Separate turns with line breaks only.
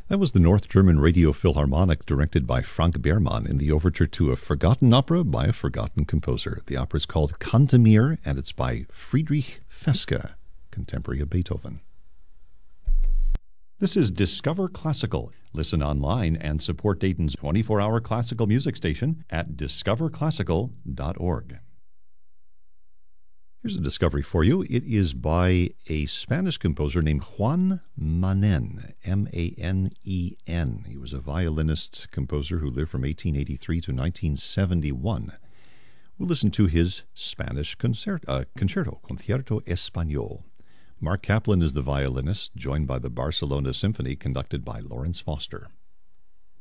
That was the North German Radio Philharmonic, directed by Frank Behrmann, in the overture to a forgotten opera by a forgotten composer. The opera is called Cantemir, and it's by Friedrich Feske, contemporary of Beethoven. This is Discover Classical. Listen online and support Dayton's 24-hour classical music station at discoverclassical.org. Here's a discovery for you. It is by a Spanish composer named Juan Manen, M-A-N-E-N. He was a violinist composer who lived from 1883 to 1971. We'll listen to his Spanish concerto, Concierto Español. Mark Kaplan is the violinist, joined by the Barcelona Symphony, conducted by Lawrence Foster.